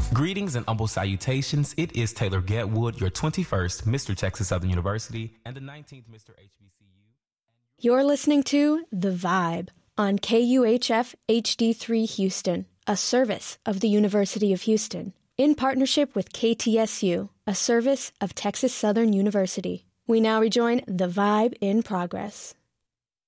Greetings and humble salutations. It is Taylor Getwood, your 21st Mr. Texas Southern University and the 19th Mr. HBCU. You're listening to The Vibe on KUHF HD3 Houston, a service of the University of Houston, in partnership with KTSU, a service of Texas Southern University. We now rejoin The Vibe in progress.